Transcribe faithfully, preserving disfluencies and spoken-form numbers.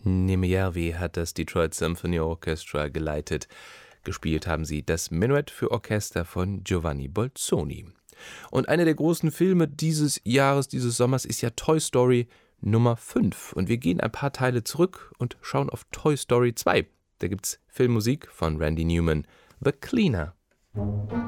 Nemejärvi hat das Detroit Symphony Orchestra geleitet. Gespielt haben sie das Menuett für Orchester von Giovanni Bolzoni. Und einer der großen Filme dieses Jahres, dieses Sommers, ist ja Toy Story Nummer fünf. Und wir gehen ein paar Teile zurück und schauen auf Toy Story zwei. Da gibt's Filmmusik von Randy Newman, The Cleaner.